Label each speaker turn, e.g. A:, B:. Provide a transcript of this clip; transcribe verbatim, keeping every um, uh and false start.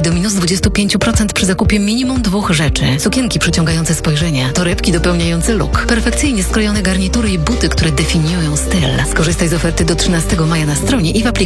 A: do minus dwadzieścia pięć procent przy zakupie minimum dwóch rzeczy. Sukienki przyciągające spojrzenie, torebki dopełniające look, perfekcyjnie skrojone garnitury i buty, które definiują styl. Skorzystaj z oferty do trzynastego maja na stronie i w aplikacji